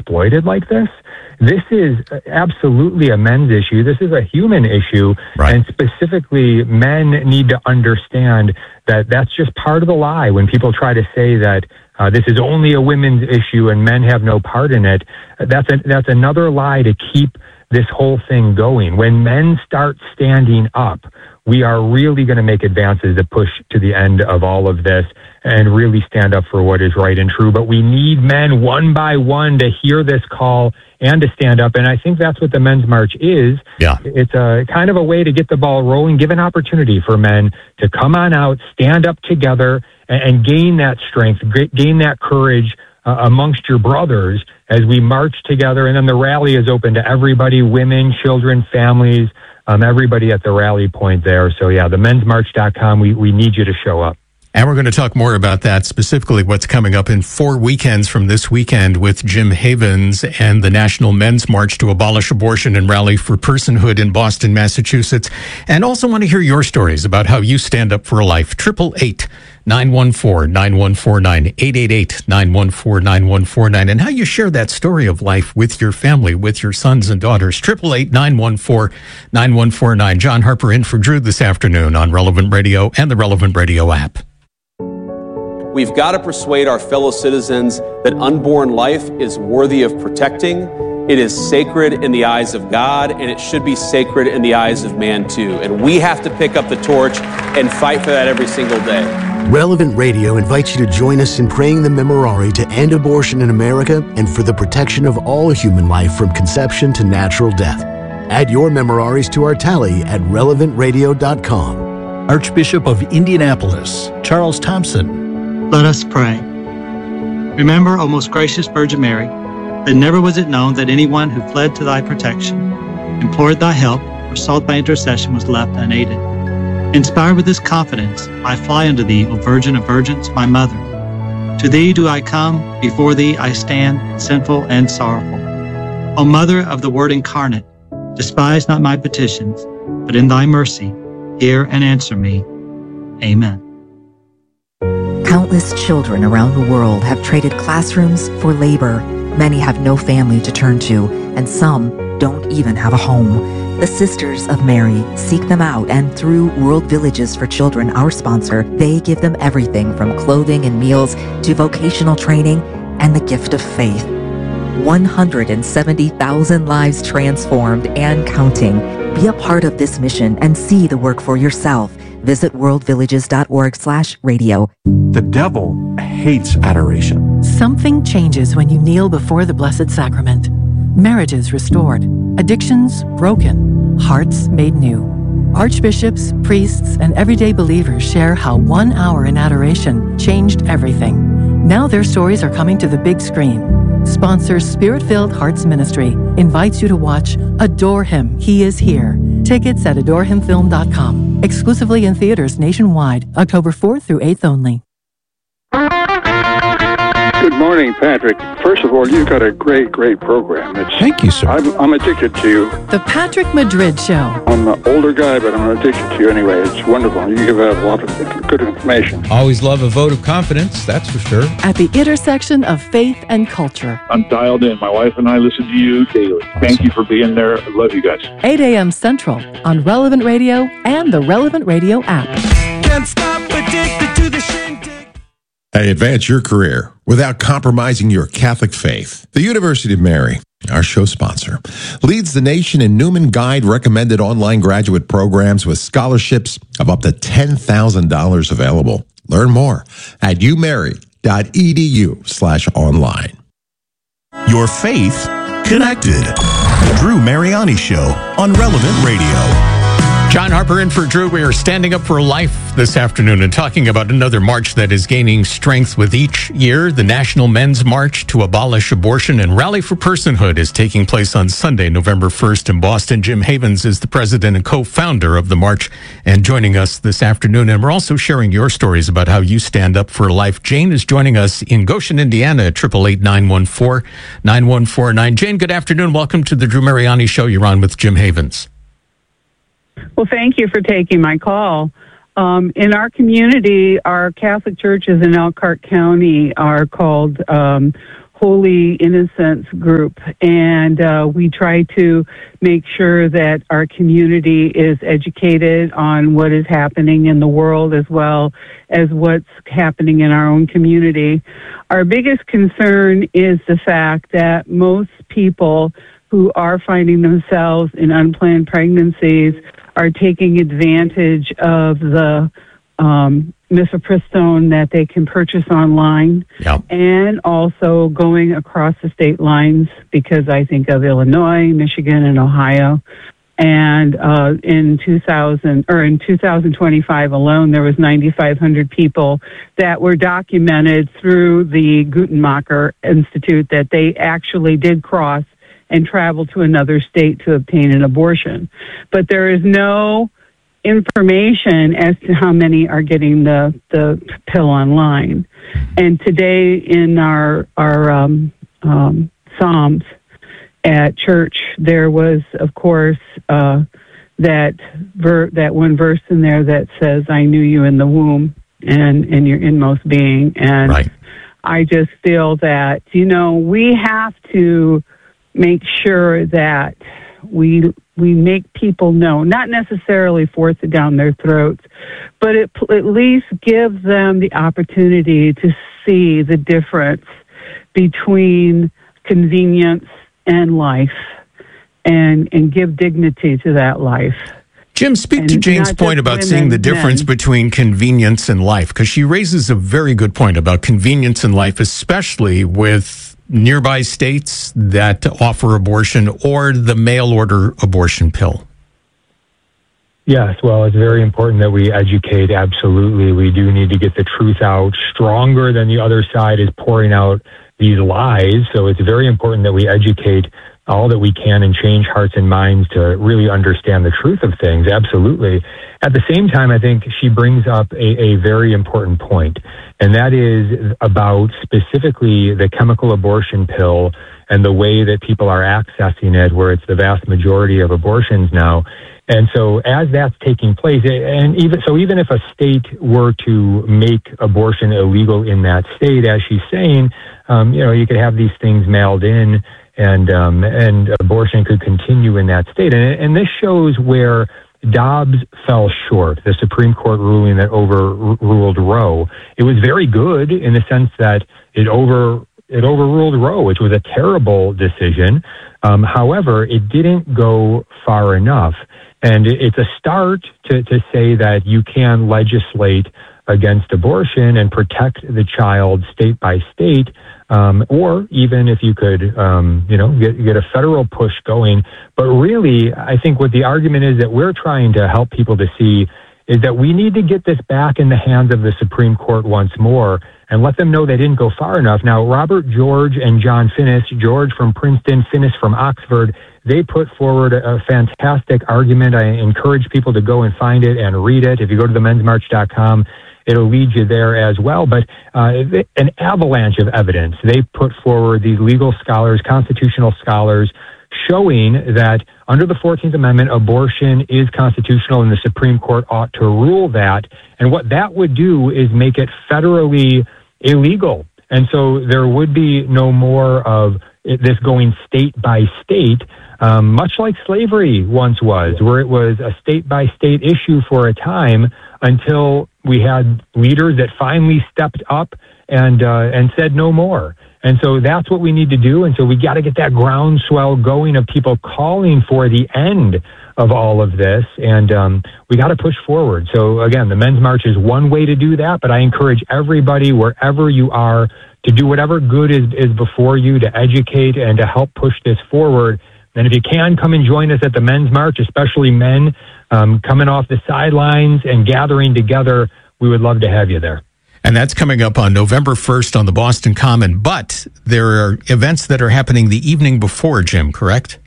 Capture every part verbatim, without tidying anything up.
exploited like this. This is absolutely a men's issue. This is a human issue. Right. And specifically, men need to understand that that's just part of the lie. When people try to say that uh, this is only a women's issue and men have no part in it, that's a, that's another lie to keep this whole thing going. When men start standing up, we are really going to make advances to push to the end of all of this and really stand up for what is right and true. But we need men one by one to hear this call and to stand up. And I think that's what the Men's March is. Yeah. It's a kind of a way to get the ball rolling, give an opportunity for men to come on out, stand up together, and, and gain that strength, gain that courage uh, amongst your brothers as we march together. And then the rally is open to everybody, women, children, families, um, everybody at the rally point there. So yeah, the men's march dot com, we, we need you to show up. And we're going to talk more about that, specifically what's coming up in four weekends from this weekend with Jim Havens and the National Men's March to Abolish Abortion and Rally for Personhood in Boston, Massachusetts. And also want to hear your stories about how you stand up for a life. eight eight eight, nine one four, nine one four nine, eight eight eight, nine one four, nine one four nine, and how you share that story of life with your family, with your sons and daughters. eight eight eight, nine one four, nine one four nine. John Harper in for Drew this afternoon on Relevant Radio and the Relevant Radio app. We've got to persuade our fellow citizens that unborn life is worthy of protecting. It is sacred in the eyes of God, and it should be sacred in the eyes of man, too. And we have to pick up the torch and fight for that every single day. Relevant Radio invites you to join us in praying the Memorare to end abortion in America and for the protection of all human life from conception to natural death. Add your Memoraries to our tally at relevant radio dot com. Archbishop of Indianapolis, Charles Thompson. Let us pray. Remember, O most gracious Virgin Mary, that never was it known that anyone who fled to thy protection, implored thy help, or sought thy intercession was left unaided. Inspired with this confidence, I fly unto thee, O Virgin of Virgins, my mother. To thee do I come, before thee I stand, sinful and sorrowful. O Mother of the Word incarnate, despise not my petitions, but in thy mercy, hear and answer me. Amen. Countless children around the world have traded classrooms for labor. Many have no family to turn to, and some don't even have a home. The Sisters of Mary seek them out, and through World Villages for Children, our sponsor, they give them everything from clothing and meals to vocational training and the gift of faith. one hundred seventy thousand lives transformed and counting. Be a part of this mission and see the work for yourself. Visit world villages dot org slash radio. The devil hates adoration. Something changes when you kneel before the Blessed Sacrament. Marriages restored, addictions broken, hearts made new. Archbishops, priests, and everyday believers share how one hour in adoration changed everything. Now their stories are coming to the big screen. Sponsor Spirit-Filled Hearts Ministry invites you to watch Adore Him, He Is Here. Tickets at adore him film dot com. Exclusively in theaters nationwide, October fourth through eighth only. Good morning, Patrick. First of all, you've got a great, great program. It's, Thank you, sir. I'm, I'm addicted to you. The Patrick Madrid Show. I'm an older guy, but I'm addicted to you anyway. It's wonderful. You give out a lot of good information. Always love a vote of confidence, that's for sure. At the intersection of faith and culture. I'm dialed in. My wife and I listen to you daily. Awesome. Thank you for being there. I love you guys. eight a.m. Central on Relevant Radio and the Relevant Radio app. Can't stop addicted to the shindig. Hey, advance your career without compromising your Catholic faith. The University of Mary, our show sponsor, leads the nation in Newman Guide recommended online graduate programs with scholarships of up to ten thousand dollars available. Learn more at u mary dot e d u slash online. Your faith connected. The Drew Mariani Show on Relevant Radio. John Harper in for Drew. We are standing up for life this afternoon and talking about another march that is gaining strength with each year. The National Men's March to Abolish Abortion and Rally for Personhood is taking place on Sunday, November first in Boston. Jim Havens is the president and co-founder of the march and joining us this afternoon. And we're also sharing your stories about how you stand up for life. Jane is joining us in Goshen, Indiana at eight eight eight, nine one four, nine one four nine. Jane, good afternoon. Welcome to the Drew Mariani Show. You're on with Jim Havens. Well, thank you for taking my call. Um, in our community, our Catholic churches in Elkhart County are called um, Holy Innocents group, and uh, we try to make sure that our community is educated on what is happening in the world as well as what's happening in our own community. Our biggest concern is the fact that most people who are finding themselves in unplanned pregnancies are taking advantage of the um, mifepristone that they can purchase online, yep. and also going across the state lines, because I think of Illinois, Michigan, and Ohio. And uh, in two thousand or in two thousand twenty-five alone, there was ninety-five hundred people that were documented through the Guttmacher Institute that they actually did cross and travel to another state to obtain an abortion. But there is no information as to how many are getting the, the pill online. And today in our our um, um, Psalms at church, there was, of course, uh, that ver- that one verse in there that says, "I knew you in the womb and in your inmost being." And right. I just feel that, you know, we have to make sure that we we make people know, not necessarily force it down their throats, but it, at least give them the opportunity to see the difference between convenience and life, and and give dignity to that life. Jim, speak and to Jane's point about women, seeing the difference men. between convenience and life, because she raises a very good point about convenience in life, especially with nearby states that offer abortion or the mail order abortion pill. Yes, well, it's very important that we educate. Absolutely. We do need to get the truth out stronger than the other side is pouring out these lies. So it's very important that we educate all that we can and change hearts and minds to really understand the truth of things. Absolutely. At the same time, I think she brings up a, a very important point, and that is about specifically the chemical abortion pill and the way that people are accessing it, where it's the vast majority of abortions now. And so as that's taking place, and even so, even if a state were to make abortion illegal in that state, as she's saying, um, you know, you could have these things mailed in, and um, and abortion could continue in that state. And, and this shows where Dobbs fell short, the Supreme Court ruling that overruled Roe. It was very good in the sense that it over it overruled Roe, which was a terrible decision. Um, however, it didn't go far enough. And it's a start to, to say that you can legislate against abortion and protect the child state by state, um, or even if you could, um, you know, get, get a federal push going. But really, I think what the argument is that we're trying to help people to see is that we need to get this back in the hands of the Supreme Court once more and let them know they didn't go far enough. Now, Robert George and John Finnis, George from Princeton, Finnis from Oxford, they put forward a, a fantastic argument. I encourage people to go and find it and read it. If you go to the men's march dot com, it'll lead you there as well. But uh, an avalanche of evidence. They put forward, these legal scholars, constitutional scholars, showing that under the fourteenth Amendment, abortion is constitutional and the Supreme Court ought to rule that. And what that would do is make it federally illegal. And so there would be no more of this going state by state, um, much like slavery once was, where it was a state by state issue for a time until we had leaders that finally stepped up and uh, and said no more. And so that's what we need to do. And so we got to get that groundswell going of people calling for the end of all of this. And um, we got to push forward. So again, the Men's March is one way to do that, but I encourage everybody, wherever you are, to do whatever good is, is before you, to educate and to help push this forward. And if you can, come and join us at the Men's March, especially men um, coming off the sidelines and gathering together. We would love to have you there. And that's coming up on November first on the Boston Common. But there are events that are happening the evening before, Jim, correct?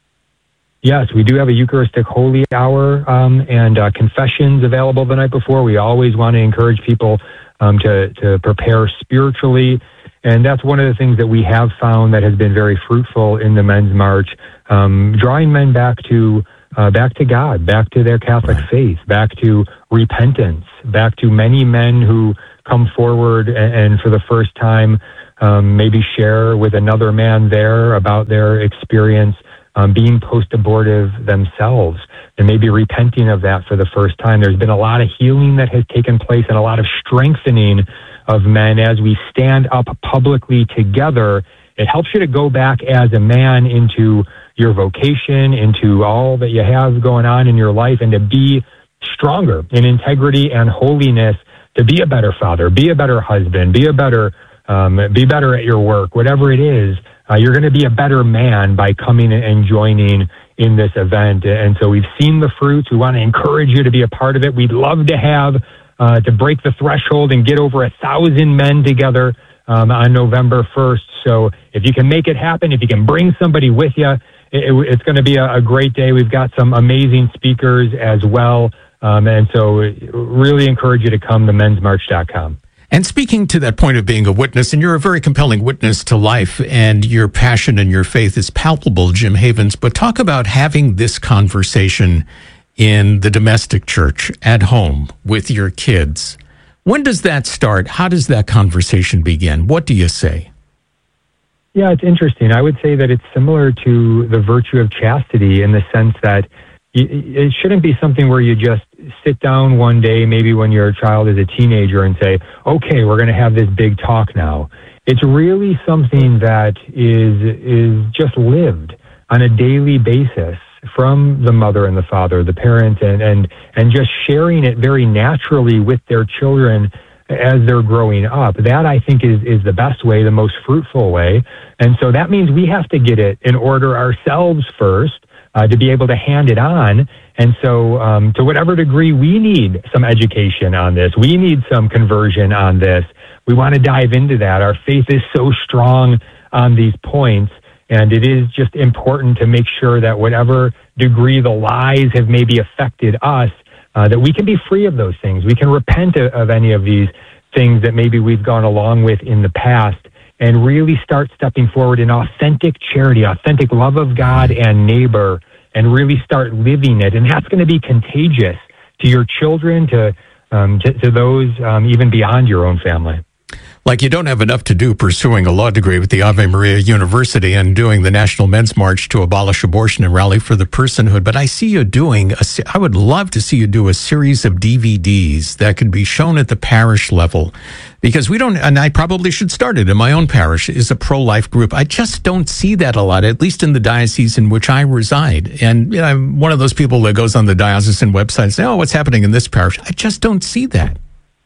Yes, we do have a Eucharistic Holy Hour um, and uh, confessions available the night before. We always want to encourage people um, to, to prepare spiritually. And that's one of the things that we have found that has been very fruitful in the Men's March, um, drawing men back to uh, back to God, back to their Catholic right. faith, back to repentance, back to many men who come forward and, and for the first time um, maybe share with another man there about their experience um, being post-abortive themselves, and maybe repenting of that for the first time. There's been a lot of healing that has taken place and a lot of strengthening of men as we stand up publicly together. It helps you to go back as a man into your vocation, into all that you have going on in your life, and to be stronger in integrity and holiness, to be a better father, be a better husband, be a better, um, be better at your work, whatever it is. Uh, you're going to be a better man by coming and joining in this event. And so we've seen the fruits. We want to encourage you to be a part of it. We'd love to have, uh, to break the threshold and get over a thousand men together um, on November first. So if you can make it happen, if you can bring somebody with you, it, it, it's going to be a, a great day. We've got some amazing speakers as well. Um, and so really encourage you to come to men's march dot com. And speaking to that point of being a witness, and you're a very compelling witness to life, and your passion and your faith is palpable, Jim Havens, but talk about having this conversation in the domestic church, at home, with your kids. When does that start? How does that conversation begin? What do you say? Yeah, it's interesting. I would say that it's similar to the virtue of chastity in the sense that it shouldn't be something where you just sit down one day, maybe when your child is a teenager, and say, okay, we're going to have this big talk now. It's really something that is is just lived on a daily basis from the mother and the father, the parent, and, and, and just sharing it very naturally with their children as they're growing up. That, I think, is, is the best way, the most fruitful way. And so that means we have to get it in order ourselves first, Uh, to be able to hand it on. And so um, to whatever degree we need some education on this, we need some conversion on this, we want to dive into that. Our faith is so strong on these points, and it is just important to make sure that whatever degree the lies have maybe affected us, uh, that we can be free of those things. We can repent of, of any of these things that maybe we've gone along with in the past, and really start stepping forward in authentic charity, authentic love of God and neighbor, and really start living it. And that's going to be contagious to your children, to um, to, to those um, even beyond your own family. Like you don't have enough to do pursuing a law degree with the Ave Maria University and doing the National Men's March to abolish abortion and rally for the personhood, but I see you doing, a, I would love to see you do a series of D V Ds that could be shown at the parish level, because we don't, and I probably should start it in my own parish, is a pro-life group. I just don't see that a lot, at least in the diocese in which I reside. And you know, I'm one of those people that goes on the diocesan website and say, oh, what's happening in this parish? I just don't see that.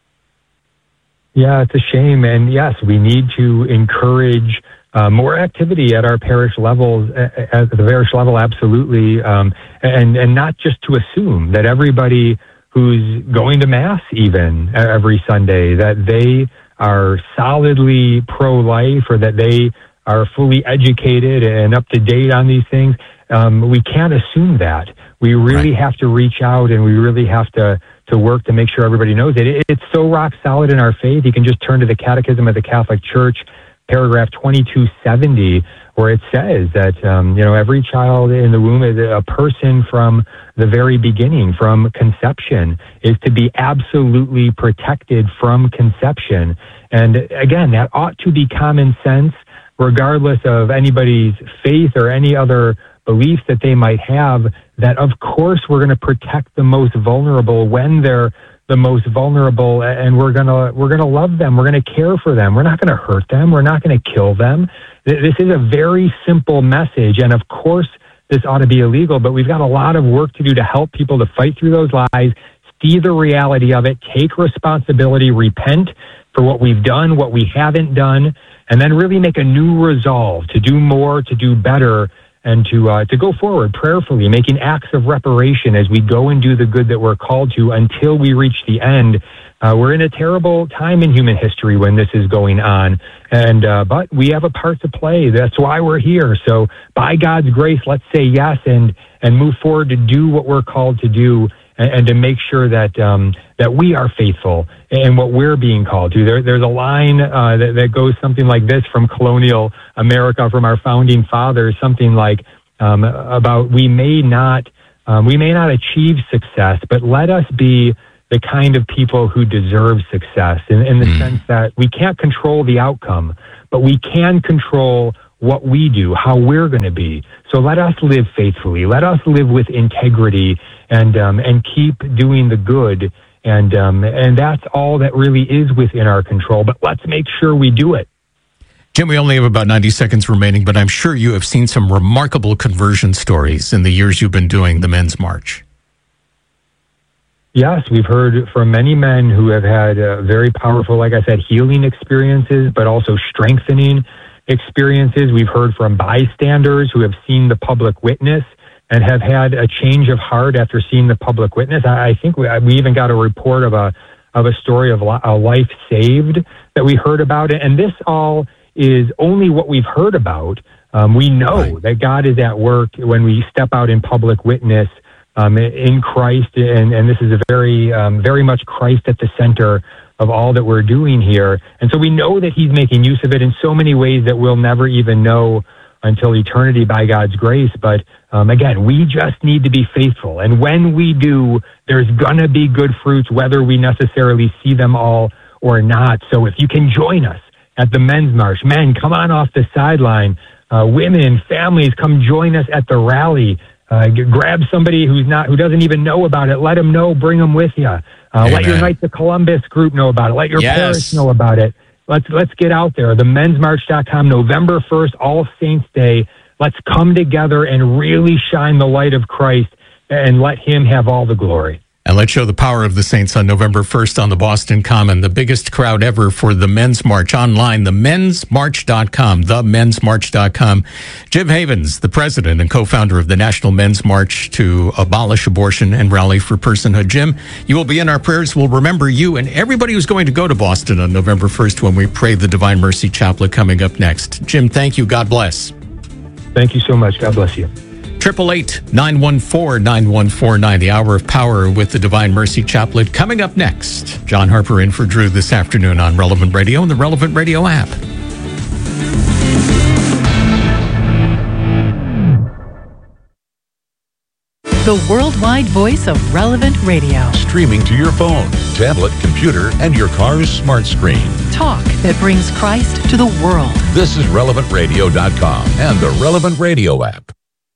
Yeah, it's a shame. And yes, we need to encourage uh, more activity at our parish levels, at the parish level, absolutely. Um, and, and not just to assume that everybody who's going to Mass even every Sunday, that they are solidly pro-life, or that they are fully educated and up to date on these things. Um, we can't assume that. We really right. have to reach out, and we really have to to work to make sure everybody knows it. it. It's so rock solid in our faith. You can just turn to the Catechism of the Catholic Church, paragraph twenty-two seventy, where it says that, um, you know, every child in the womb is a person from the very beginning, from conception, is to be absolutely protected from conception. And again, that ought to be common sense, regardless of anybody's faith or any other beliefs that they might have, that of course we're going to protect the most vulnerable when they're the most vulnerable, and we're going to we're going to love them, we're going to care for them, we're not going to hurt them, we're not going to kill them. This is a very simple message, and of course this ought to be illegal, but we've got a lot of work to do to help people to fight through those lies, see the reality of it, take responsibility, repent for what we've done, what we haven't done, and then really make a new resolve to do more, to do better, and to uh, to go forward prayerfully, making acts of reparation as we go and do the good that we're called to until we reach the end. Uh, we're in a terrible time in human history when this is going on, and uh, but we have a part to play. That's why we're here. So by God's grace, let's say yes and and move forward to do what we're called to do, and, and to make sure that um, that we are faithful in what we're being called to. There, there's a line uh, that, that goes something like this from colonial America, from our founding fathers, something like um, about we may not um, we may not achieve success, but let us be the kind of people who deserve success in, in the mm. sense that we can't control the outcome, but we can control what we do, how we're going to be. So let us live faithfully. Let us live with integrity and um, and keep doing the good. And um, and that's all that really is within our control. But let's make sure we do it. Jim, we only have about ninety seconds remaining, but I'm sure you have seen some remarkable conversion stories in the years you've been doing the Men's March. Yes, we've heard from many men who have had uh, very powerful, like I said, healing experiences, but also strengthening experiences. We've heard from bystanders who have seen the public witness and have had a change of heart after seeing the public witness. I, I think we, we even got a report of a of a story of a life saved that we heard about it. And this all is only what we've heard about. Um, we know right. that God is at work when we step out in public witness um, in Christ, and, and this is a very, um, very much Christ at the center of all that we're doing here. And so we know that he's making use of it in so many ways that we'll never even know until eternity by God's grace. But um, again, we just need to be faithful. And when we do, there's going to be good fruits, whether we necessarily see them all or not. So if you can join us at the Men's March, men, come on off the sideline. Uh, women, families, come join us at the rally. Uh, g- grab somebody who's not, who doesn't even know about it. Let them know. Bring them with you. Uh, let your Knights of Columbus group know about it. Let your yes. parish know about it. Let's let's get out there. The mens march dot com, November first, All Saints Day. Let's come together and really shine the light of Christ and let him have all the glory. And let's show the power of the saints on November first on the Boston Common. The biggest crowd ever for the Men's March online, the mens march dot com, the mens march dot com. Jim Havens, the president and co-founder of the National Men's March to abolish abortion and rally for personhood. Jim, you will be in our prayers. We'll remember you and everybody who's going to go to Boston on November first when we pray the Divine Mercy Chaplet coming up next. Jim, thank you. God bless. Thank you so much. God bless you. Triple eight nine one four nine one four nine. The Hour of Power with the Divine Mercy Chaplet coming up next. John Harper in for Drew this afternoon on Relevant Radio and the Relevant Radio app. The worldwide voice of Relevant Radio. Streaming to your phone, tablet, computer, and your car's smart screen. Talk that brings Christ to the world. This is relevant radio dot com and the Relevant Radio app.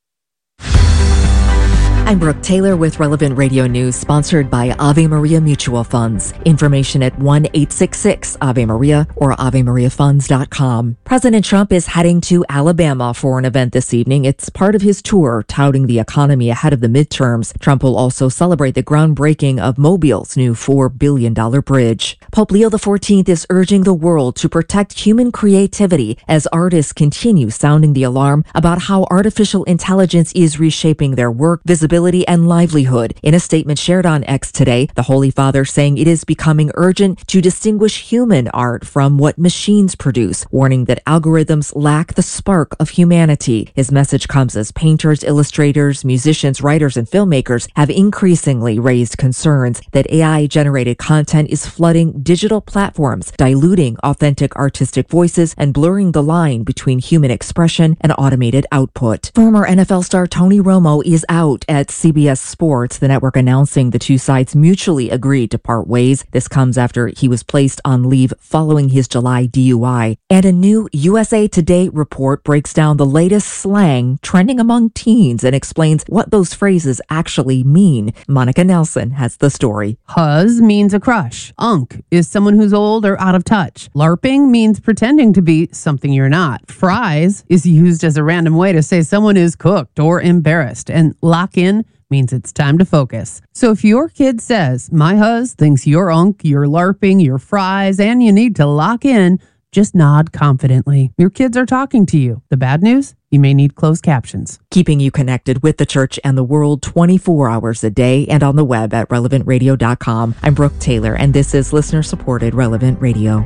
I'm Brooke Taylor with Relevant Radio News, sponsored by Ave Maria Mutual Funds. Information at one eight six six Ave Maria or ave maria funds dot com. President Trump is heading to Alabama for an event this evening. It's part of his tour touting the economy ahead of the midterms. Trump will also celebrate the groundbreaking of Mobile's new four billion dollars bridge. Pope Leo the fourteenth is urging the world to protect human creativity as artists continue sounding the alarm about how artificial intelligence is reshaping their work, visibility, and livelihood. In a statement shared on X today, the Holy Father saying it is becoming urgent to distinguish human art from what machines produce, warning that algorithms lack the spark of humanity. His message comes as painters, illustrators, musicians, writers, and filmmakers have increasingly raised concerns that A I-generated content is flooding digital platforms, diluting authentic artistic voices, and blurring the line between human expression and automated output. Former N F L star Tony Romo is out at C B S Sports, the network announcing the two sides mutually agreed to part ways. This comes after he was placed on leave following his July D U I. And a new U S A Today report breaks down the latest slang trending among teens and explains what those phrases actually mean. Monica Nelson has the story. Huzz means a crush. Unk is someone who's old or out of touch. LARPing means pretending to be something you're not. Fries is used as a random way to say someone is cooked or embarrassed. And lock in means it's time to focus. So if your kid says, my huzz thinks you're unk, you're LARPing, you're fries, and you need to lock in, just nod confidently. Your kids are talking to you. The bad news? You may need closed captions. Keeping you connected with the church and the world twenty-four hours a day and on the web at relevant radio dot com. I'm Brooke Taylor, and this is listener-supported Relevant Radio.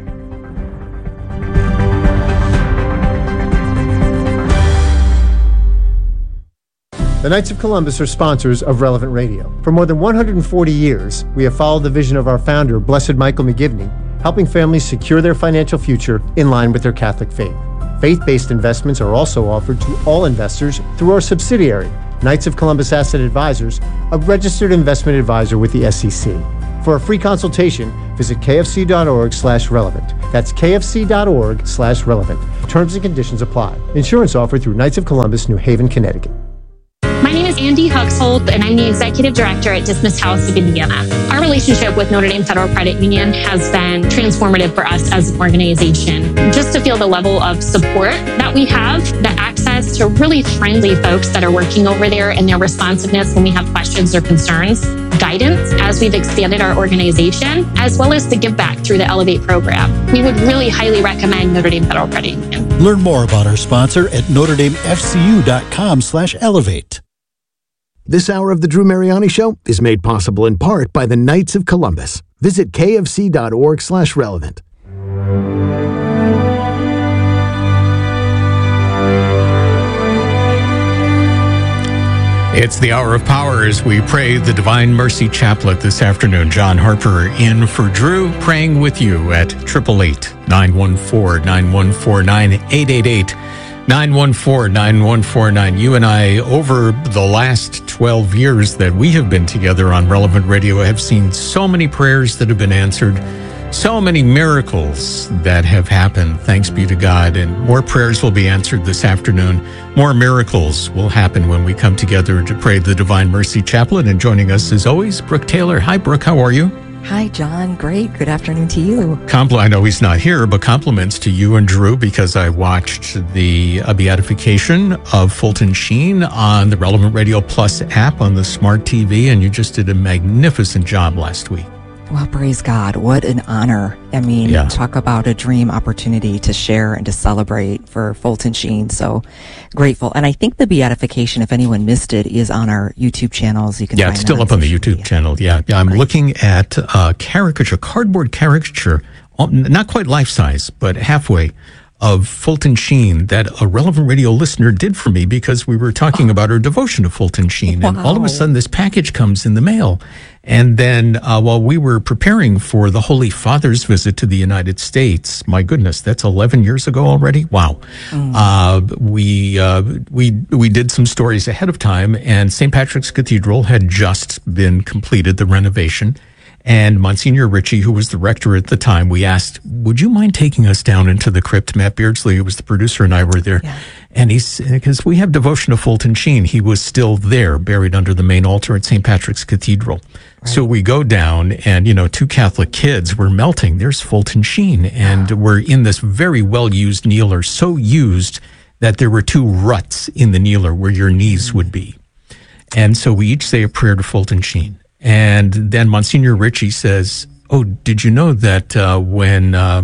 The Knights of Columbus are sponsors of Relevant Radio. For more than one hundred forty years, we have followed the vision of our founder, Blessed Michael McGivney, helping families secure their financial future in line with their Catholic faith. Faith-based investments are also offered to all investors through our subsidiary, Knights of Columbus Asset Advisors, a registered investment advisor with the S E C. For a free consultation, visit kfc.org slash relevant. That's kfc.org slash relevant. Terms and conditions apply. Insurance offered through Knights of Columbus, New Haven, Connecticut. My name is Andy Huxhold, and I'm the Executive Director at Dismiss House of Indiana. Our relationship with Notre Dame Federal Credit Union has been transformative for us as an organization. Just to feel the level of support that we have, the access to really friendly folks that are working over there, and their responsiveness when we have questions or concerns, guidance as we've expanded our organization, as well as the give back through the Elevate program. We would really highly recommend Notre Dame Federal Credit Union. Learn more about our sponsor at notre dame f c u dot com slash elevate. This hour of the Drew Mariani Show is made possible in part by the Knights of Columbus. Visit kfc.org slash relevant. It's the hour of power as we pray the Divine Mercy Chaplet this afternoon. John Harper in for Drew, praying with you at eight eight eight, nine one four, nine one four nine, eight eight eight, nine one four, nine one four nine. You and I, over the last twelve years that we have been together on Relevant Radio, have seen so many prayers that have been answered, so many miracles that have happened, thanks be to God. And more prayers will be answered this afternoon. More miracles will happen when we come together to pray the Divine Mercy Chaplet. And joining us, as always, Brooke Taylor. Hi, Brooke. How are you? Hi, John. Great. Good afternoon to you. Compl- I know he's not here, but compliments to you and Drew, because I watched the uh, beatification of Fulton Sheen on the Relevant Radio Plus app on the smart T V, and you just did a magnificent job last week. Well, praise God. What an honor. I mean, yeah. Talk about a dream opportunity to share and to celebrate for Fulton Sheen. So grateful. And I think the beatification, if anyone missed it, is on our YouTube channels. You can yeah, find it's still it up on the YouTube media. channel. Yeah, yeah. I'm Great. looking at a caricature, cardboard caricature, not quite life size, but halfway, of Fulton Sheen that a Relevant Radio listener did for me because we were talking oh. about our devotion to Fulton Sheen. Wow. And all of a sudden this package comes in the mail. And then uh, while we were preparing for the Holy Father's visit to the United States, my goodness, that's eleven years ago already. Wow. Mm. Uh, we, uh, we, we did some stories ahead of time, and Saint Patrick's Cathedral had just been completed, the renovation. And Monsignor Ritchie, who was the rector at the time, we asked, would you mind taking us down into the crypt? Matt Beardsley, who was the producer, and I were there. Yeah. And he's, because we have devotion to Fulton Sheen, he was still there, buried under the main altar at Saint Patrick's Cathedral. Right. So we go down, and, you know, two Catholic kids were melting. There's Fulton Sheen. And wow. we're in this very well-used kneeler, so used that there were two ruts in the kneeler where your knees would be. And so we each say a prayer to Fulton Sheen. And then Monsignor Ritchie says, oh, did you know that uh, when uh,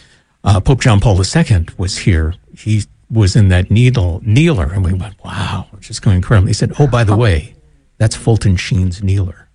uh, Pope John Paul the Second was here, he was in that needle, kneeler? And we went, wow, it's just going incredible. He said, oh, by the way, that's Fulton Sheen's kneeler.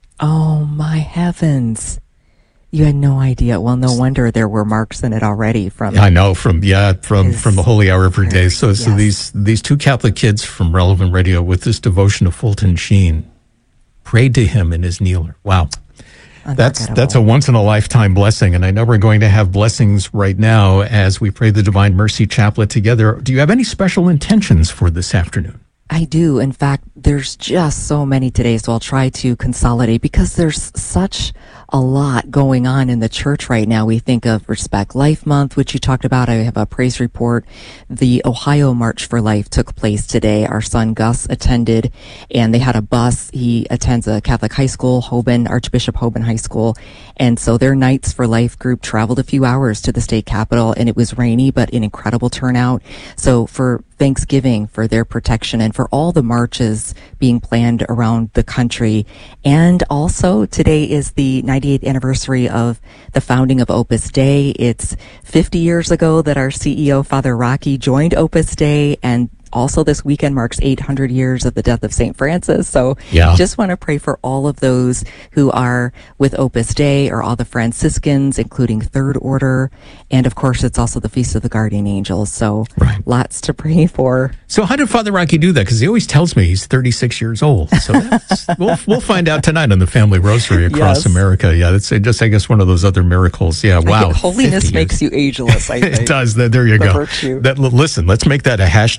Oh, my heavens. You had no idea. Well, no wonder there were marks in it already from... I know, from, yeah, from, from the Holy Hour every day. So, yes. so these, these two Catholic kids from Relevant Radio with this devotion to Fulton Sheen prayed to him in his kneeler. Wow. That's that's a once-in-a-lifetime blessing, and I know we're going to have blessings right now as we pray the Divine Mercy Chaplet together. Do you have any special intentions for this afternoon? I do. In fact, there's just so many today, so I'll try to consolidate because there's such a lot going on in the church right now. We think of Respect Life Month, which you talked about. I have a praise report. The Ohio March for Life took place today. Our son Gus attended, and they had a bus. He attends a Catholic high school, Hoban, Archbishop Hoban High School. And so their Knights for Life group traveled a few hours to the state capitol, and it was rainy, but an incredible turnout. So for Thanksgiving, for their protection, and for all the marches being planned around the country. And also today is the ninety-eighth anniversary of the founding of Opus Dei. It's fifty years ago that our C E O, Father Rocky, joined Opus Dei, and also this weekend marks eight hundred years of the death of Saint Francis. So yeah. just want to pray for all of those who are with Opus Dei, or all the Franciscans, including Third Order. And of course, it's also the Feast of the Guardian Angels. So right. lots to pray for. So how did Father Rocky do that? Because he always tells me he's thirty-six years old. So that's, we'll, we'll find out tonight on the Family Rosary across yes. America. Yeah, that's just, I guess, one of those other miracles. Yeah, wow. Holiness makes you ageless, I think. It does. There you the go. Virtue. That, listen, let's make that a hashtag. You know,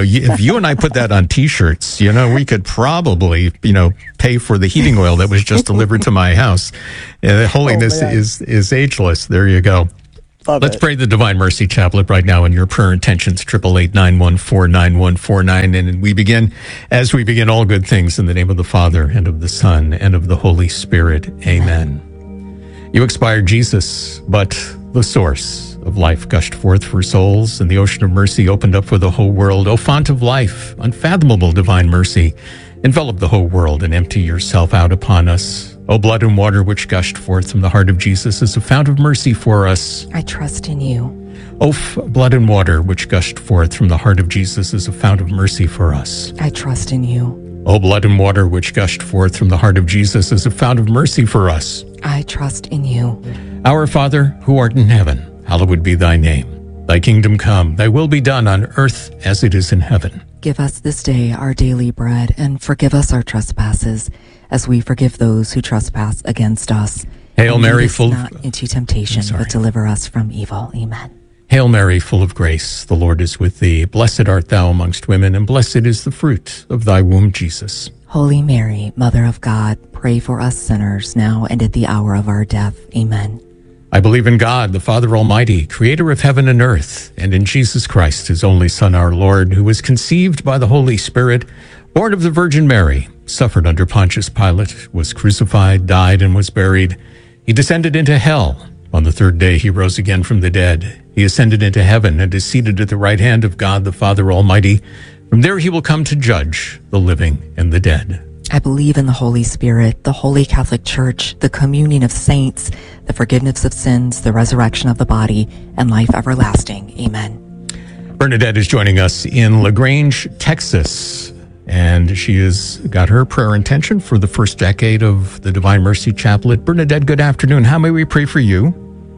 know, if you and I put that on T-shirts, you know, we could probably, you know, pay for the heating oil that was just delivered to my house. Uh, holiness oh, is is ageless. There you go. Love Let's it. pray the Divine Mercy Chaplet right now in your prayer intentions, triple eight nine one four nine one four nine. And we begin, as we begin all good things, in the name of the Father, and of the Son, and of the Holy Spirit. Amen. You expired, Jesus, but the source of life gushed forth for souls, and the ocean of mercy opened up for the whole world. O font of life, unfathomable divine mercy, envelop the whole world and empty yourself out upon us. O blood and water which gushed forth from the heart of Jesus as a fount of mercy for us. I trust in you. O f- blood and water which gushed forth from the heart of Jesus as a fount of mercy for us. I trust in you. O blood and water which gushed forth from the heart of Jesus as a fount of mercy for us. I trust in you. Our Father, who art in heaven, hallowed be thy name. Thy kingdom come, thy will be done on earth as it is in heaven. Give us this day our daily bread, and forgive us our trespasses, as we forgive those who trespass against us. Hail and Mary, lead us full not of... into temptation, but deliver us from evil. Amen. Hail Mary, full of grace, the Lord is with thee. Blessed art thou amongst women, and blessed is the fruit of thy womb, Jesus. Holy Mary, Mother of God, pray for us sinners, now and at the hour of our death. Amen. I believe in God, the Father Almighty, creator of heaven and earth, and in Jesus Christ, his only Son, our Lord, who was conceived by the Holy Spirit, born of the Virgin Mary, suffered under Pontius Pilate, was crucified, died, and was buried. He descended into hell. On the third day, he rose again from the dead. He ascended into heaven and is seated at the right hand of God, the Father Almighty. From there he will come to judge the living and the dead. I believe in the Holy Spirit, the Holy Catholic Church, the communion of saints, the forgiveness of sins, the resurrection of the body, and life everlasting. Amen. Bernadette is joining us in LaGrange, Texas, and she has got her prayer intention for the first decade of the Divine Mercy Chaplet. Bernadette, good afternoon. How may we pray for you?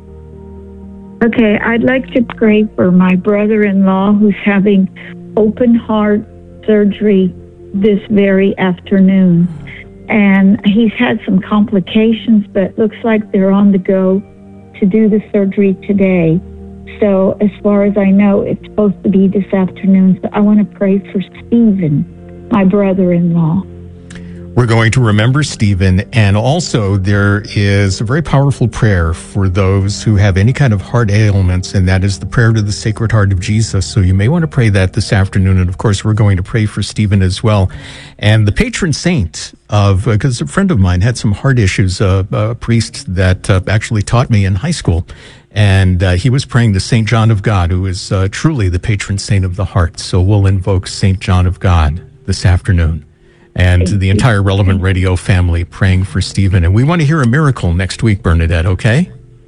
Okay, I'd like to pray for my brother-in-law who's having open heart surgery this very afternoon. And he's had some complications, but looks like they're on the go to do the surgery today. So as far as I know, it's supposed to be this afternoon. So I want to pray for Stephen, my brother-in-law. We're going to remember Stephen, and also there is a very powerful prayer for those who have any kind of heart ailments, and that is the prayer to the Sacred Heart of Jesus. So you may want to pray that this afternoon, and of course we're going to pray for Stephen as well. And the patron saint of, because uh, a friend of mine had some heart issues, uh, a priest that uh, actually taught me in high school, and uh, he was praying to Saint John of God, who is uh, truly the patron saint of the heart. So we'll invoke Saint John of God this afternoon. And the entire Relevant Radio family praying for Stephen. And we want to hear a miracle next week, Bernadette, okay?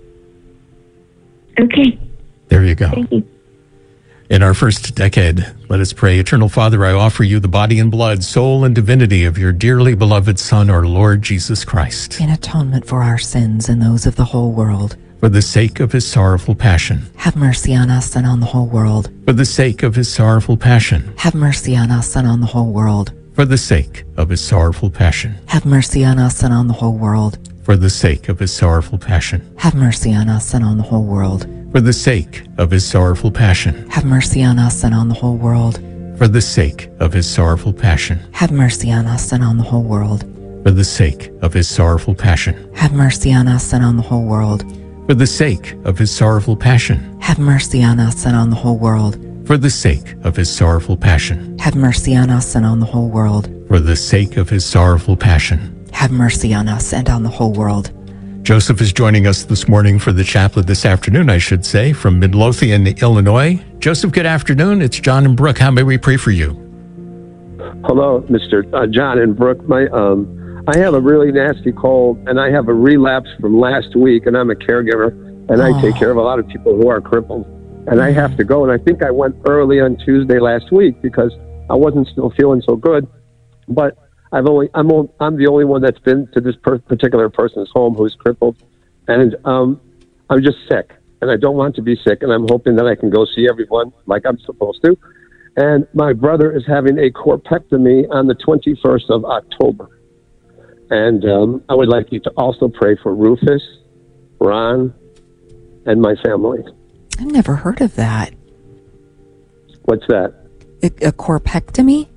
Okay. There you go. Thank you. In our first decade, let us pray. Eternal Father, I offer you the body and blood, soul and divinity of your dearly beloved Son, our Lord Jesus Christ. In atonement for our sins and those of the whole world. For the sake of his sorrowful passion. Have mercy on us and on the whole world. For the sake of his sorrowful passion. Have mercy on us and on the whole world. For the sake of his sorrowful passion. Have mercy on us and on the whole world. For the sake of his sorrowful passion. Have mercy on us and on the whole world. For the sake of his sorrowful passion. Have mercy on us and on the whole world. For the sake of his sorrowful passion. Have mercy on us and on the whole world. For the sake of his sorrowful passion. Have mercy on us and on the whole world. For the sake of his sorrowful passion. Have mercy on us and on the whole world. For the sake of his sorrowful passion. Have mercy on us and on the whole world. For the sake of his sorrowful passion. Have mercy on us and on the whole world. Joseph is joining us this morning for the chaplet this afternoon, I should say, from Midlothian, Illinois. Joseph, good afternoon. It's John and Brooke. How may we pray for you? Hello, Mister Uh, John and Brooke. My, um, I have a really nasty cold, and I have a relapse from last week, and I'm a caregiver, and I Oh. take care of a lot of people who are crippled. And I have to go, and I think I went early on Tuesday last week because I wasn't still feeling so good. But I've only I'm on, I'm the only one that's been to this per- particular person's home who's crippled, and um, I'm just sick, and I don't want to be sick, and I'm hoping that I can go see everyone like I'm supposed to. And my brother is having a corpectomy on the twenty-first of October, and um, I would like you to also pray for Rufus, Ron, and my family. I've never heard of that. What's that? A, a corpectomy?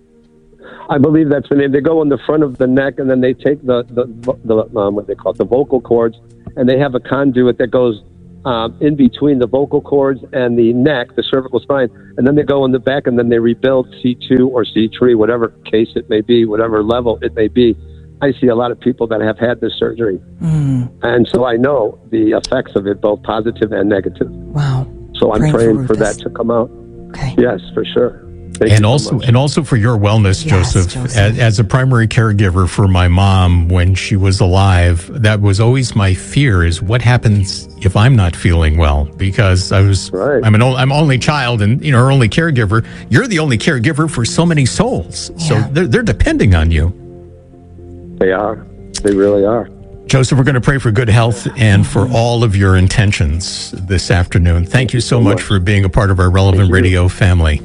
I believe that's the name. They go in the front of the neck, and then they take the the, the um, what they call it, the vocal cords, and they have a conduit that goes um, in between the vocal cords and the neck, the cervical spine, and then they go in the back, and then they rebuild C two or C three, whatever case it may be, whatever level it may be. I see a lot of people that have had this surgery, mm. and so I know the effects of it, both positive and negative. Wow! So I'm praying, praying for, for that to come out. Okay. Yes, for sure. Thank and also, so and also for your wellness, yes, Joseph. Joseph. As, as a primary caregiver for my mom when she was alive, that was always my fear: is what happens if I'm not feeling well? Because I was, right. I'm an, I'm only child, and you know, her only caregiver. You're the only caregiver for so many souls, yeah. so they're they're depending on you. They are. They really are. Joseph, we're going to pray for good health and for all of your intentions this afternoon. Thank, Thank you so much, much for being a part of our Relevant Radio family.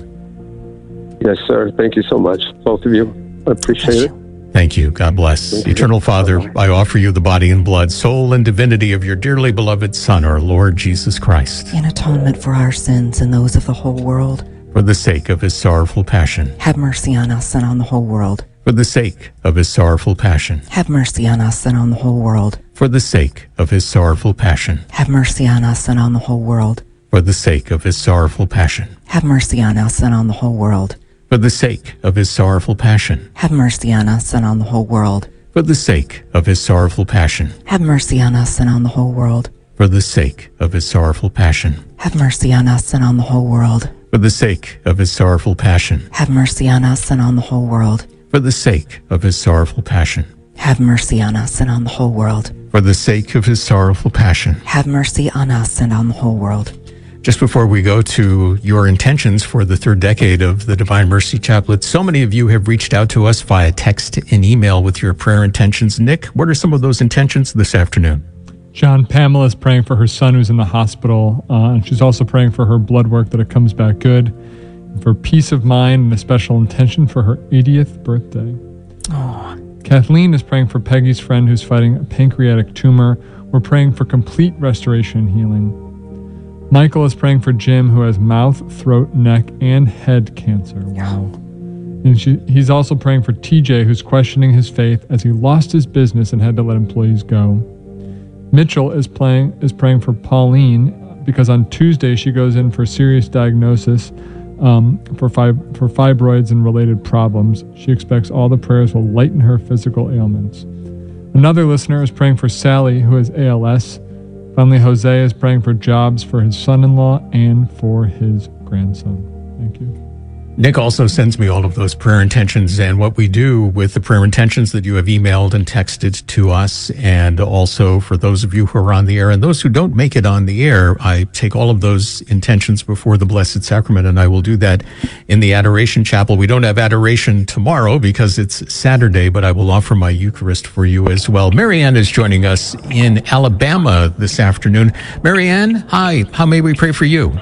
Yes, sir. Thank you so much, both of you. I appreciate it. Thank you. God bless. Thank Eternal you. Father, Bye-bye. I offer you the body and blood, soul and divinity of your dearly beloved Son, our Lord Jesus Christ. In atonement for our sins and those of the whole world. For the sake of his sorrowful passion. Have mercy on us and on the whole world. For the sake of his sorrowful passion. Have mercy on us and on the whole world. For the sake of his sorrowful passion. Have mercy on us and on the whole world. For the sake of his sorrowful passion. Have mercy on us and on the whole world. For the sake of his sorrowful passion. Have mercy on us and on the whole world. For the sake of his sorrowful passion. Have mercy on us and on the whole world. For the sake of his sorrowful passion. Have mercy on us and on the whole world. For the sake of his sorrowful passion. Have mercy on us and on the whole world. For the sake of his sorrowful passion. Have mercy on us and on the whole world. For the sake of his sorrowful passion. Have mercy on us and on the whole world. Just before we go to your intentions for the third decade of the Divine Mercy Chaplet, so many of you have reached out to us via text and email with your prayer intentions. Nick, what are some of those intentions this afternoon? John, Pamela is praying for her son who's in the hospital, uh, and she's also praying for her blood work that it comes back good, and for peace of mind and a special intention for her eightieth birthday. Oh. Kathleen is praying for Peggy's friend who's fighting a pancreatic tumor. We're praying for complete restoration and healing. Michael is praying for Jim, who has mouth, throat, neck, and head cancer. Wow. And she, he's also praying for T J, who's questioning his faith as he lost his business and had to let employees go. Mitchell is playing is praying for Pauline because on Tuesday she goes in for serious diagnosis um, for fib- for fibroids and related problems. She expects all the prayers will lighten her physical ailments. Another listener is praying for Sally, who has A L S. Finally, Jose is praying for jobs for his son-in-law and for his grandson. Thank you. Nick also sends me all of those prayer intentions and what we do with the prayer intentions that you have emailed and texted to us. And also for those of you who are on the air and those who don't make it on the air, I take all of those intentions before the Blessed Sacrament, and I will do that in the Adoration Chapel. We don't have Adoration tomorrow because it's Saturday, but I will offer my Eucharist for you as well. Marianne is joining us in Alabama this afternoon. Marianne, hi. How may we pray for you?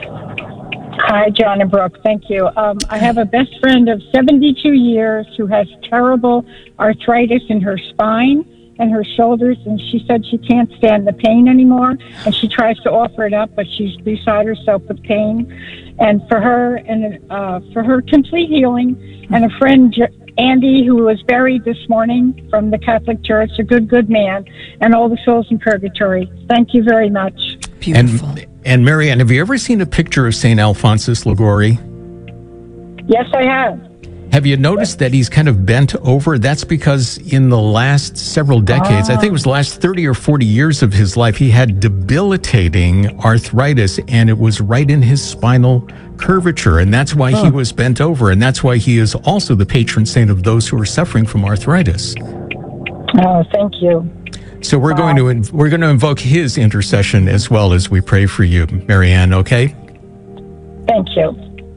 Hi, John and Brooke. Thank you. Um, I have a best friend of seventy-two years who has terrible arthritis in her spine and her shoulders, and she said she can't stand the pain anymore, and she tries to offer it up, but she's beside herself with pain. And for her, and uh, for her complete healing, and a friend, Andy, who was buried this morning from the Catholic Church, a good, good man, and all the souls in purgatory. Thank you very much. Beautiful. And, and Marianne, have you ever seen a picture of Saint Alphonsus Liguori? Yes, I have. Have you noticed that he's kind of bent over? That's because in the last several decades, ah. I think it was the last thirty or forty years of his life, he had debilitating arthritis, and it was right in his spinal curvature, and that's why huh. he was bent over, and that's why he is also the patron saint of those who are suffering from arthritis. Oh, thank you. So we're wow. going to we're going to invoke his intercession as well as we pray for you, Marianne, okay? Thank you.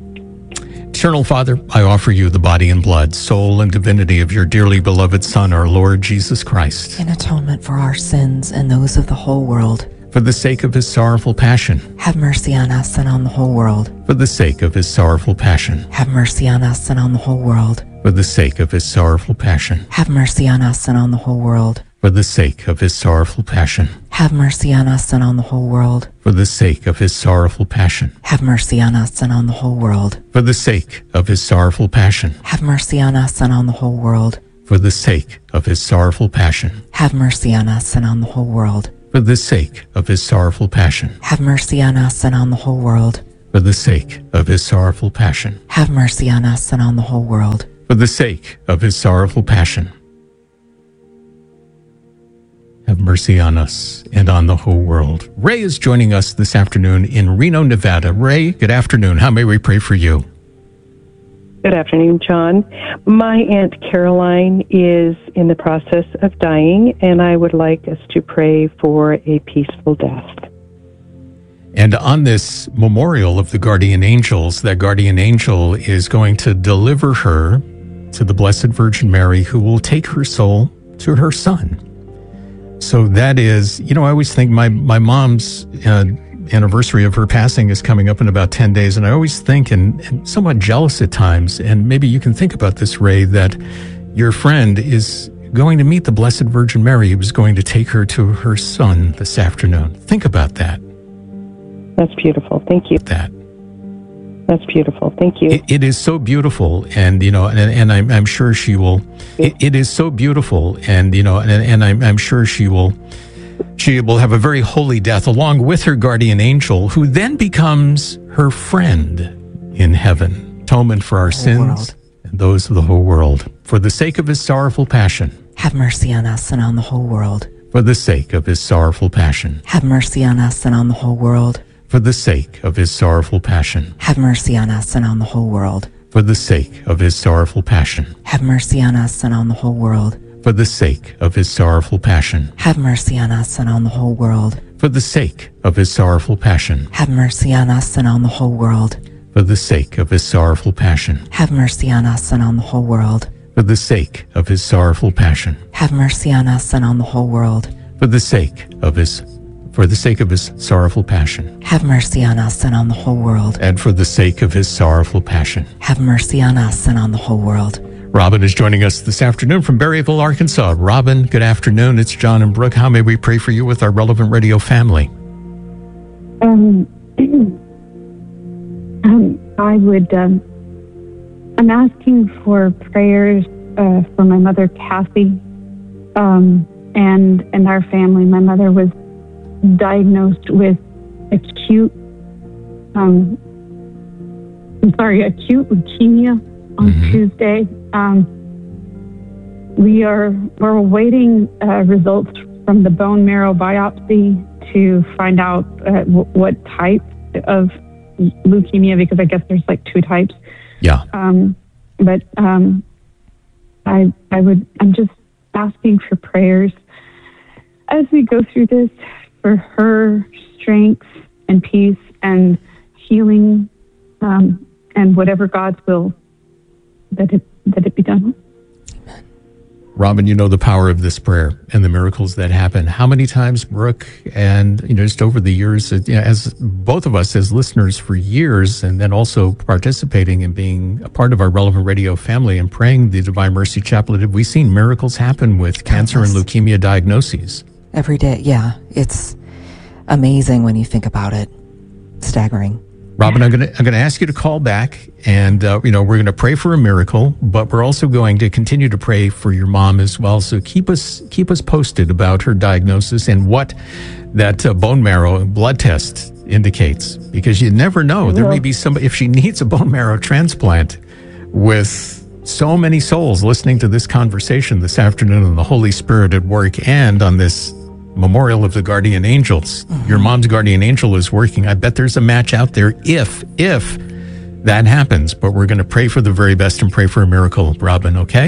Eternal Father, I offer you the body and blood, soul and divinity of your dearly beloved Son, our Lord Jesus Christ. In atonement for our sins and those of the whole world. For the sake of his sorrowful passion. Have mercy on us and on the whole world. For the sake of his sorrowful passion. Have mercy on us and on the whole world. For the sake of his sorrowful passion. Have mercy on us and on the whole world. For the sake of his sorrowful passion. Have mercy on us and on the whole world. For the sake of his sorrowful passion. Have mercy on us and on the whole world. For the sake of his sorrowful passion. Have mercy on us and on the whole world. For the sake of his sorrowful passion. Have mercy on us and on the whole world. For the sake of his sorrowful passion. Have mercy on us and on the whole world. For the sake of his sorrowful passion. Have mercy on us and on the whole world. For the sake of his sorrowful passion. Have mercy on us and on the whole world. Ray is joining us this afternoon in Reno, Nevada. Ray, good afternoon. How may we pray for you? Good afternoon, John. My Aunt Caroline is in the process of dying, and I would like us to pray for a peaceful death. And on this memorial of the guardian angels, that guardian angel is going to deliver her to the Blessed Virgin Mary, who will take her soul to her son. So that is, you know, I always think my, my mom's uh, anniversary of her passing is coming up in about ten days. And I always think, and, and somewhat jealous at times, and maybe you can think about this, Ray, that your friend is going to meet the Blessed Virgin Mary, who was going to take her to her son this afternoon. Think about that. That's beautiful. Thank you. That. That's beautiful. Thank you. It, it is so beautiful, and you know, and, and I'm, I'm sure she will. It, it is so beautiful, and you know, and, and I'm, I'm sure she will. She will have a very holy death, along with her guardian angel, who then becomes her friend in heaven, atonement for our sins and those of the whole world, for the sake of his sorrowful passion. Have mercy on us and on the whole world. For the sake of his sorrowful passion. Have mercy on us and on the whole world. For the sake of his sorrowful passion. Have mercy on us and on the whole world. For the sake of his sorrowful passion. Have mercy on us and on the whole world. For the sake of his sorrowful passion. Have mercy on us and on the whole world. For the sake of his sorrowful passion. Have mercy on us and on the whole world. For the sake of his sorrowful passion. Have mercy on us and on the whole world. For the sake of his sorrowful passion. Have mercy on us and on the whole world. For the sake of his For the sake of his sorrowful passion. Have mercy on us and on the whole world. And for the sake of his sorrowful passion. Have mercy on us and on the whole world. Robin is joining us this afternoon from Berryville, Arkansas. Robin, good afternoon. It's John and Brooke. How may we pray for you with our Relevant Radio family? Um, um I would, um, I'm asking for prayers uh, for my mother, Kathy, um, and, and our family. My mother was diagnosed with acute, um, I'm sorry, acute leukemia on mm-hmm. Tuesday. Um, we are we're awaiting uh, results from the bone marrow biopsy to find out uh, w- what type of leukemia, because I guess there's like two types. Yeah. Um, but um, I I would I'm just asking for prayers as we go through this, for her strength and peace and healing, um, and whatever God's will, that it that it be done. Robin, you know the power of this prayer and the miracles that happen. How many times, Brooke, and you know, just over the years, you know, as both of us as listeners for years, and then also participating and being a part of our Relevant Radio family and praying the Divine Mercy Chaplet, have we seen miracles happen with cancer and leukemia diagnoses? Every day, yeah. It's amazing when you think about it. Staggering. Robin, I'm going to I'm going to ask you to call back, and uh, you know, we're going to pray for a miracle, but we're also going to continue to pray for your mom as well. So keep us keep us posted about her diagnosis and what that uh, bone marrow blood test indicates, because you never know. There may be somebody, if she needs a bone marrow transplant, with so many souls listening to this conversation this afternoon, and the Holy Spirit at work, and on this Memorial of the Guardian Angels. Mm-hmm. Your mom's guardian angel is working. I bet there's a match out there if, if that happens. But we're going to pray for the very best and pray for a miracle, Robin, okay?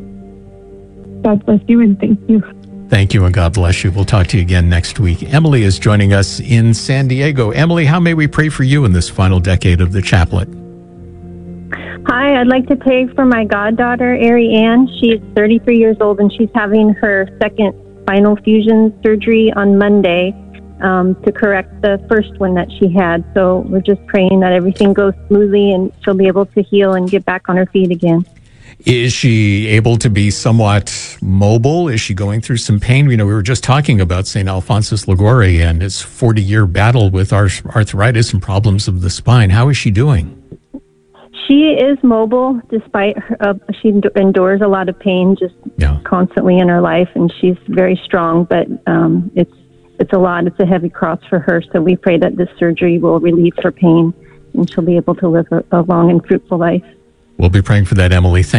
God bless you and thank you. Thank you and God bless you. We'll talk to you again next week. Emily is joining us in San Diego. Emily, how may we pray for you in this final decade of the chaplet? Hi, I'd like to pray for my goddaughter, Ari Ann. She's thirty-three years old and she's having her second spinal fusion surgery on Monday um, to correct the first one that she had. So we're just praying that everything goes smoothly and she'll be able to heal and get back on her feet again. Is she able to be somewhat mobile? Is she going through some pain? You know, we were just talking about Saint Alphonsus Liguori and his forty-year battle with arthritis and problems of the spine. How is she doing? She is mobile, despite her, uh, she endures a lot of pain just yeah. constantly in her life, and she's very strong. But um, it's it's a lot. It's a heavy cross for her. So we pray that this surgery will relieve her pain, and she'll be able to live a, a long and fruitful life. We'll be praying for that, Emily. Thank